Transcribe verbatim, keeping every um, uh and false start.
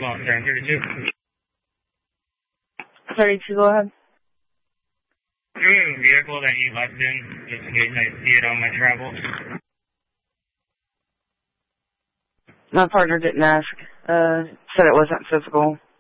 Well, turn thirty-two. thirty-two, go ahead. Mm, vehicle that you left in, just in case I see it on my travels. My partner didn't ask. Uh, said it wasn't physical.